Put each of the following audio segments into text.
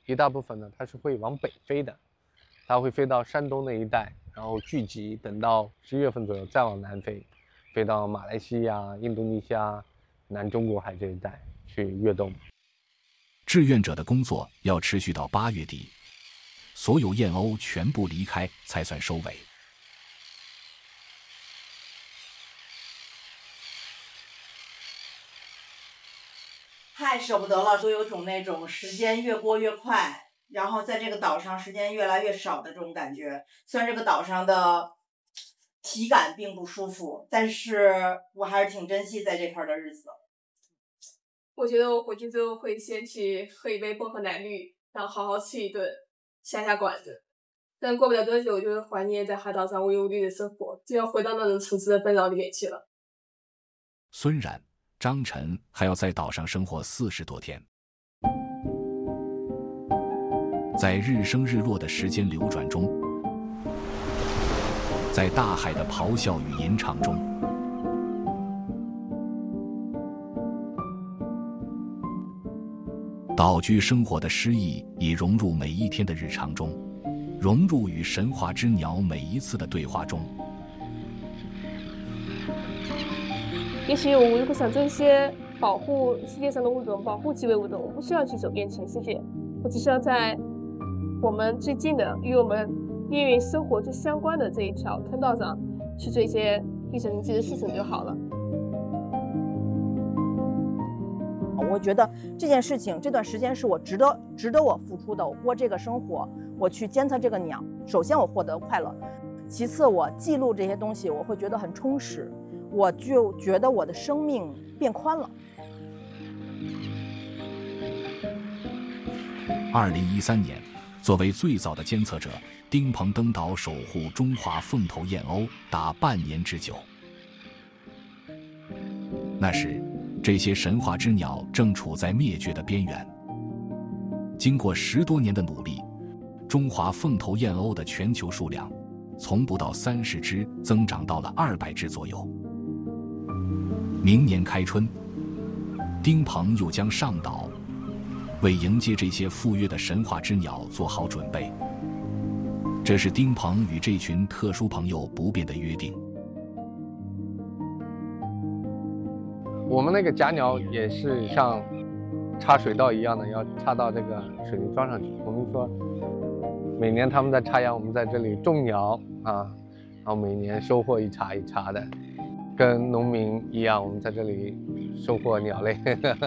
一大部分呢，它是会往北飞的，它会飞到山东那一带，然后聚集，等到11月份左右再往南飞，飞到马来西亚、印度尼西亚、南中国海这一带去跃动。 志愿者的工作要持续到8月底，所有燕鸥全部离开才算收尾。 太舍不得了，都有种那种时间越过越快，然后在这个岛上时间越来越少的这种感觉。虽然这个岛上的体感并不舒服，但是我还是挺珍惜在这块的日子的。 我觉得我回去之后会先去喝一杯薄荷奶绿，然后好好吃一顿，下下馆子。但过不了多久，我就会怀念在海岛上无忧无虑的生活，就要回到那种城市的纷扰里面去了。 孙冉、张晨还要在岛上生活40多天，在日升日落的时间流转中，在大海的咆哮与吟唱中，岛居生活的诗意已融入每一天的日常中，融入与神话之鸟每一次的对话中。 也许我们如果想做一些保护世界上的物种、保护几维物种，我不需要去走遍全世界，我只需要在我们最近的、与我们命运生活最相关的这一条通道上去做一些力所能及的事情就好了。 我觉得这件事情，这段时间是我值得我付出的。我过这个生活，我去监测这个鸟，首先我获得快乐，其次我记录这些东西，我会觉得很充实，我就觉得我的生命变宽了。 2013年，作为最早的监测者，丁鹏登岛守护中华凤头燕鸥达半年之久。那时，这些神话之鸟正处在灭绝的边缘。经过10多年的努力，中华凤头燕鸥的全球数量从不到30只增长到了200只左右。明年开春，丁鹏又将上岛，为迎接这些赴约的神话之鸟做好准备。这是丁鹏与这群特殊朋友不变的约定。 我们那个假鸟也是像插水稻一样的，要插到这个水泥桩上去。我们说，每年他们在插秧，我们在这里种鸟啊，然后每年收获一茬一茬的，跟农民一样，我们在这里收获鸟类。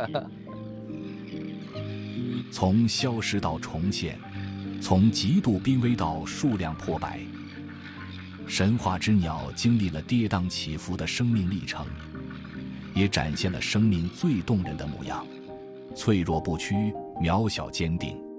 从消失到重现，从极度濒危到数量破百，神话之鸟经历了跌宕起伏的生命历程，也展现了生命最动人的模样，脆弱不屈，渺小坚定。